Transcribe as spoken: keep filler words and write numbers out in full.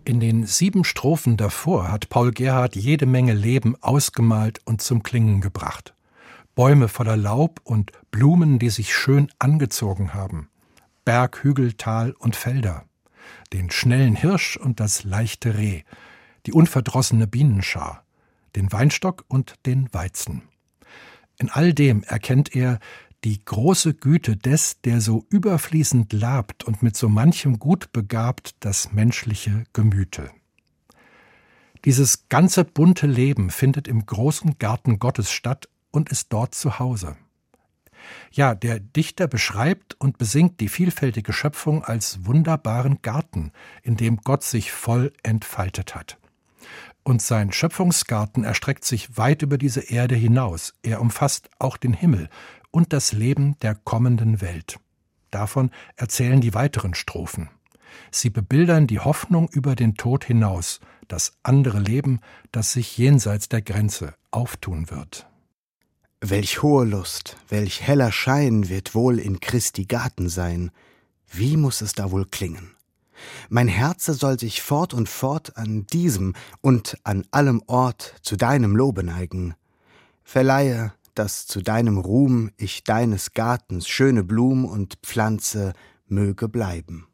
In den sieben Strophen davor hat Paul Gerhardt jede Menge Leben ausgemalt und zum Klingen gebracht. Bäume voller Laub und Blumen, die sich schön angezogen haben. Berg, Hügel, Tal und Felder. Den schnellen Hirsch und das leichte Reh. Die unverdrossene Bienenschar. Den Weinstock und den Weizen. In all dem erkennt er die große Güte des, der so überfließend labt und mit so manchem Gut begabt das menschliche Gemüte. Dieses ganze bunte Leben findet im großen Garten Gottes statt und ist dort zu Hause. Ja, der Dichter beschreibt und besingt die vielfältige Schöpfung als wunderbaren Garten, in dem Gott sich voll entfaltet hat. Und sein Schöpfungsgarten erstreckt sich weit über diese Erde hinaus. Er umfasst auch den Himmel und das Leben der kommenden Welt. Davon erzählen die weiteren Strophen. Sie bebildern die Hoffnung über den Tod hinaus, das andere Leben, das sich jenseits der Grenze auftun wird. Welch hohe Lust, welch heller Schein wird wohl in Christi Garten sein. Wie muß es da wohl klingen? Mein Herze soll sich fort und fort an diesem und an allem Ort zu deinem Lobe neigen. Verleihe, dass zu deinem Ruhm ich deines Gartens schöne Blum und Pflanze möge bleiben.